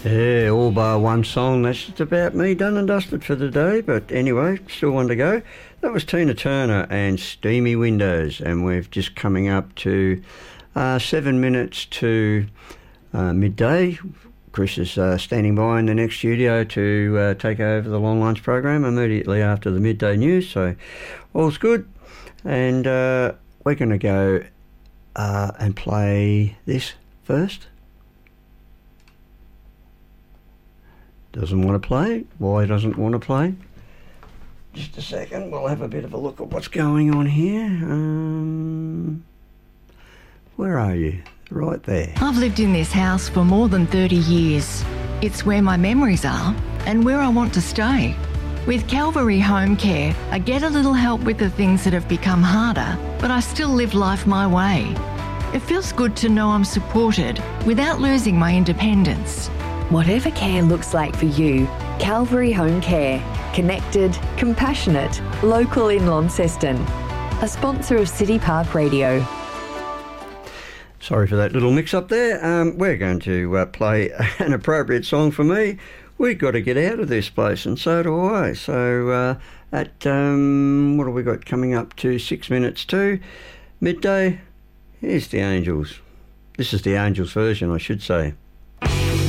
Yeah, all bar one song. That's just about me done and dusted for the day. But anyway, still one to go. That was Tina Turner and Steamy Windows. And we're just coming up to 7 minutes to midday. Chris is standing by in the next studio to take over the Long Lunch program immediately after the midday news. So all's good. And we're going to go and play this first. Doesn't want to play. Why doesn't want to play? Just a second. We'll have a bit of a look at what's going on here. Where are you? Right there. I've lived in this house for more than 30 years. It's where my memories are and where I want to stay. With Calvary Home Care, I get a little help with the things that have become harder, but I still live life my way. It feels good to know I'm supported without losing my independence. Whatever care looks like for you, Calvary Home Care. Connected, compassionate, local in Launceston. A sponsor of City Park Radio. Sorry for that little mix-up there. We're going to play an appropriate song for me. We've got to get out of this place, and so do I. So at, what have we got coming up to 6 minutes to midday? Here's the Angels. This is the Angels version, I should say.